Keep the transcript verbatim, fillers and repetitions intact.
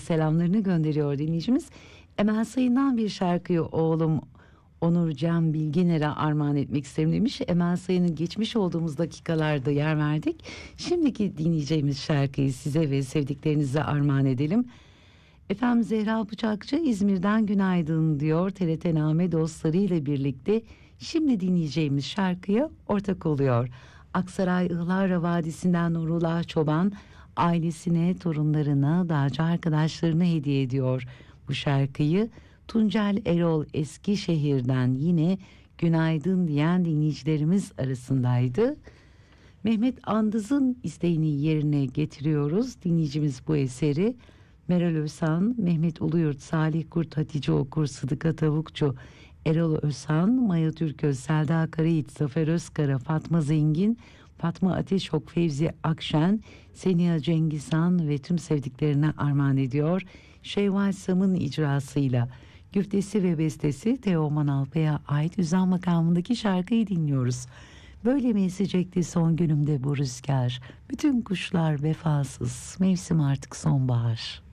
selamlarını gönderiyor dinleyicimiz. Emel Sayın'dan bir şarkıyı oğlum Onur Can Bilginer'e armağan etmek isterim demiş. Emel Sayın'ın geçmiş olduğumuz dakikalarda yer verdik. Şimdiki dinleyeceğimiz şarkıyı size ve sevdiklerinize armağan edelim. Efendim Zehra Bıçakçı İzmir'den günaydın diyor. T R T Name dostlarıyla birlikte şimdi dinleyeceğimiz şarkıya ortak oluyor. Aksaray Ihlara Vadisi'nden Nurullah Çoban ailesine, torunlarına, dağcı arkadaşlarına hediye ediyor bu şarkıyı. Tuncel Erol Eskişehir'den yine günaydın diyen dinleyicilerimiz arasındaydı. Mehmet Andız'ın isteğini yerine getiriyoruz. Dinleyicimiz bu eseri Meral Özhan, Mehmet Uluyurt, Salih Kurt, Hatice Okur, Sıdıka Tavukçu, Erol Özhan, Maya Türköz, Selda Karayiğit, Zafer Özkara, Fatma Zengin, Fatma Ateşok, Fevzi Akşen, Seniha Cengizhan ve tüm sevdiklerine armağan ediyor. Şevval Sam'ın icrasıyla güftesi ve bestesi Teoman Alpa'ya ait Hüzan makamındaki şarkıyı dinliyoruz. Böyle mi esecekti son günümde bu rüzgar? Bütün kuşlar vefasız, mevsim artık sonbahar.